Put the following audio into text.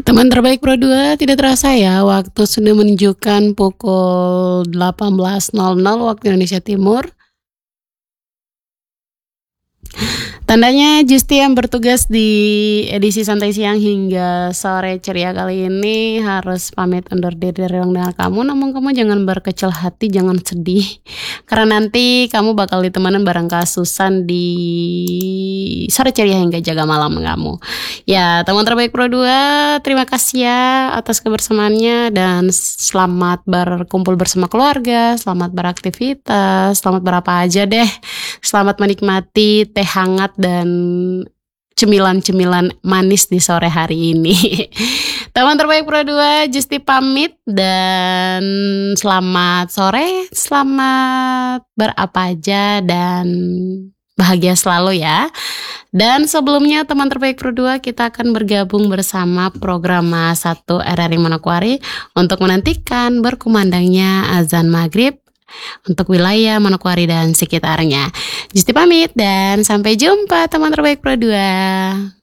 Teman terbaik Pro 2, tidak terasa ya, waktu sudah menunjukkan pukul 18.00 waktu Indonesia Timur. Tandanya Justi yang bertugas di edisi santai siang hingga sore ceria kali ini harus pamit undur diri dari ruang dengar kamu. Namun kamu jangan berkecil hati, jangan sedih, karena nanti kamu bakal ditemanin bareng Kak Susan di sore ceria hingga jaga malam kamu. Ya, teman terbaik Pro 2, terima kasih ya atas kebersamaannya dan selamat berkumpul bersama keluarga, selamat beraktivitas, selamat berapa aja deh. Selamat menikmati teh hangat dan cemilan-cemilan manis di sore hari ini. Teman terbaik Pro 2, Justi pamit dan selamat sore, selamat berapa aja dan bahagia selalu ya. Dan sebelumnya teman terbaik Pro 2, kita akan bergabung bersama program 1 RRI Manokwari untuk menantikan berkumandangnya azan maghrib untuk wilayah Manokwari dan sekitarnya. Justi pamit dan sampai jumpa teman terbaik Pro 2.